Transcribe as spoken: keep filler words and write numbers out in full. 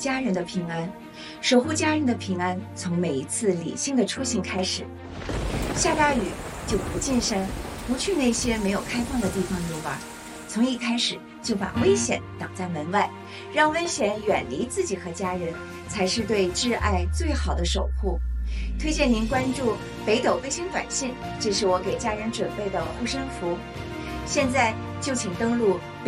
家人的平安。守护家人的平安，从每一次理性的出行开始。下大雨就不进山，不去那些没有开放的地方游玩，从一开始就把危险挡在门外，让危险远离自己和家人，才是对挚爱最好的守护。推荐您关注北斗卫星短信，这是我给家人准备的护身符。现在就请登录